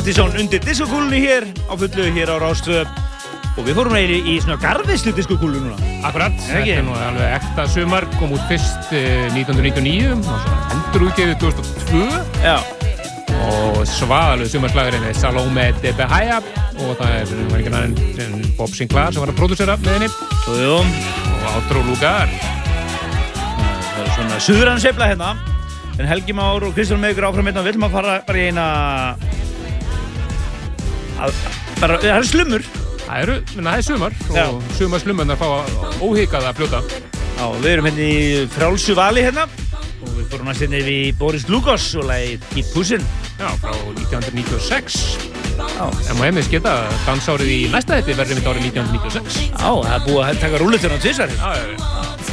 Partizón undir diskokúlunni hér á fullu hér á Rás 2 og við fórum í svona garðveislu diskokúlu núna. Akkurat, þetta nú alveg ekta sumar, kom út fyrst 1999 og svo endurútgefið 2002. Já. Og svaðalegu sumarslagurinn er Salome de Bahia og það var enginn annan en Bob Sinclair sem var að pródúsera með henni. Jú. Og Outro Lugar. Það er svona suðuransveifla hérna. En Helgi Már og Kristján með ykkur áfram hérna og við ætlum að fara bara í eina það eru slummur. Það er sumar og sumarslummarnar fá óhikað að fljóta. Já, við erum hérna í frjálsu vali hérna og við fórum næst hérna yfir í Boris Lugos og lagið Keep Pussin'. Já, frá 1996. Já. En má heimins geta dansárið í næsta þetta verður mitt árið 1996. Já, það er búið að taka rúlluturinn á tvisvar. Já.